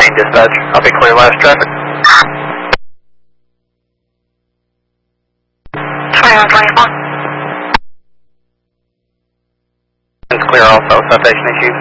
Dispatch, I'll be clear last traffic. 2124. It's clear also, citation issued.